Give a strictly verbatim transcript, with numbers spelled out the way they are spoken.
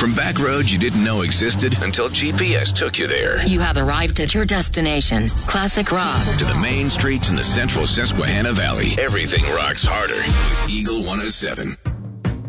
From back roads you didn't know existed until G P S took you there. You have arrived at your destination, Classic Rock. To the main streets in the central Susquehanna Valley, everything rocks harder with Eagle one oh seven.